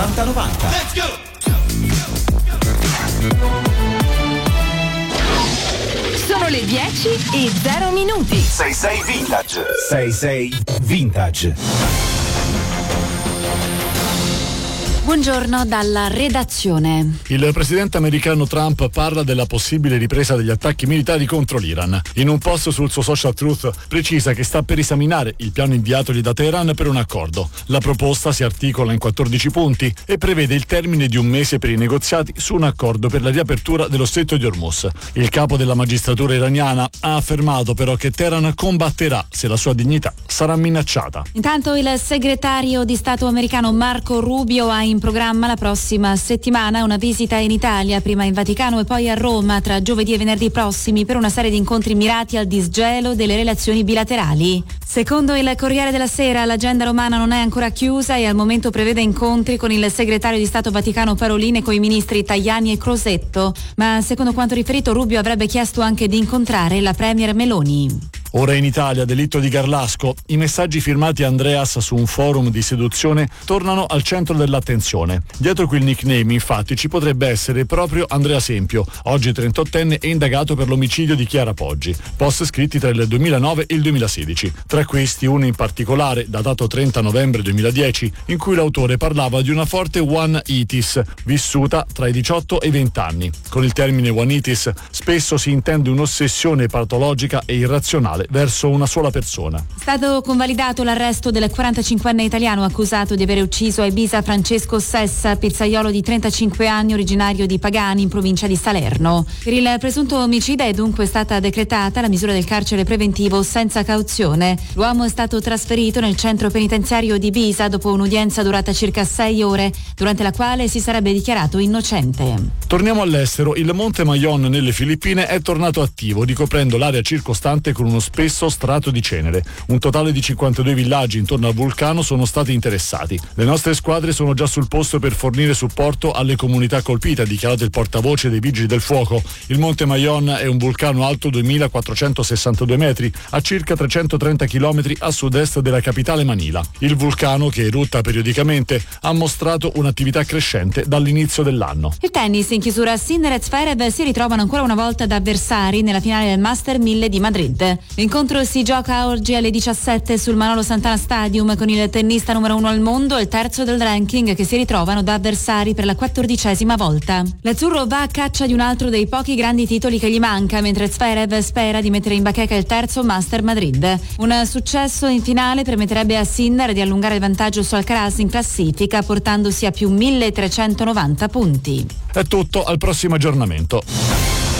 9090. Let's go! Sono le 10:00. 66 Vintage. 66 Vintage. Buongiorno dalla redazione. Il presidente americano Trump parla della possibile ripresa degli attacchi militari contro l'Iran. In un post sul suo social Truth precisa che sta per esaminare il piano inviatogli da Teheran per un accordo. La proposta si articola in 14 punti e prevede il termine di un mese per i negoziati su un accordo per la riapertura dello stretto di Hormuz. Il capo della magistratura iraniana ha affermato però che Teheran combatterà se la sua dignità sarà minacciata. Intanto il segretario di Stato americano Marco Rubio ha in programma la prossima settimana una visita in Italia, prima in Vaticano e poi a Roma tra giovedì e venerdì prossimi per una serie di incontri mirati al disgelo delle relazioni bilaterali. Secondo il Corriere della Sera, l'agenda romana non è ancora chiusa e al momento prevede incontri con il segretario di Stato Vaticano Parolin e con i ministri Tajani e Crosetto, ma secondo quanto riferito Rubio avrebbe chiesto anche di incontrare la premier Meloni. Ora in Italia, delitto di Garlasco. I messaggi firmati Andreas su un forum di seduzione tornano al centro dell'attenzione. Dietro quel nickname, infatti, ci potrebbe essere proprio Andrea Sempio, oggi 38enne e indagato per l'omicidio di Chiara Poggi. Post scritti tra il 2009 e il 2016. Tra questi uno in particolare, datato 30 novembre 2010, in cui l'autore parlava di una forte one-itis, vissuta tra i 18 e i 20 anni. Con il termine one-itis spesso si intende un'ossessione patologica e irrazionale verso una sola persona. È stato convalidato l'arresto del 45enne italiano accusato di aver ucciso a Ibiza Francesco Sessa, pizzaiolo di 35 anni originario di Pagani in provincia di Salerno. Per il presunto omicida è dunque stata decretata la misura del carcere preventivo senza cauzione. L'uomo è stato trasferito nel centro penitenziario di Ibiza dopo un'udienza durata circa 6 ore, durante la quale si sarebbe dichiarato innocente. Torniamo all'estero. Il Monte Mayon nelle Filippine è tornato attivo, ricoprendo l'area circostante con uno spesso strato di cenere. Un totale di 52 villaggi intorno al vulcano sono stati interessati. Le nostre squadre sono già sul posto per fornire supporto alle comunità colpite, ha dichiarato il portavoce dei Vigili del Fuoco. Il Monte Mayon è un vulcano alto 2462 metri, a circa 330 km a sud-est della capitale Manila. Il vulcano, che erutta periodicamente, ha mostrato un'attività crescente dall'inizio dell'anno. Il tennis in chiusura. Sinner e Zverev si ritrovano ancora una volta da avversari nella finale del Master 1000 di Madrid. L'incontro si gioca oggi alle 17 sul Manolo Santana Stadium con il tennista numero 1 al mondo e il terzo del ranking che si ritrovano da avversari per la 14ª volta. L'azzurro va a caccia di un altro dei pochi grandi titoli che gli manca, mentre Zverev spera di mettere in bacheca il terzo Master Madrid. Un successo in finale permetterebbe a Sinner di allungare il vantaggio su Alcaraz in classifica, portandosi a più 1390 punti. È tutto, al prossimo aggiornamento.